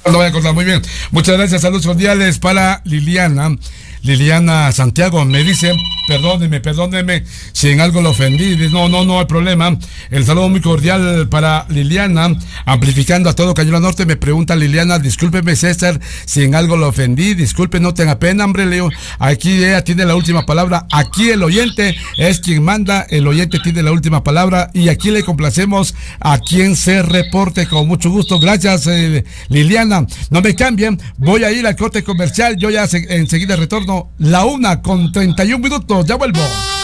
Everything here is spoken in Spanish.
No voy a acordar, muy bien. Muchas gracias, saludos cordiales para Liliana. Liliana Santiago me dice, perdóneme si en algo lo ofendí. No hay problema. El saludo muy cordial para Liliana, amplificando a todo Cañuelas Norte. Me pregunta Liliana, discúlpeme César, si en algo lo ofendí, disculpe, no tenga pena, hombre, Leo. Aquí ella tiene la última palabra. Aquí el oyente es quien manda, el oyente tiene la última palabra y aquí le complacemos a quien se reporte con mucho gusto. Gracias, Liliana. No me cambien, voy a ir al corte comercial, yo ya enseguida retorno. La 1:31, ya vuelvo.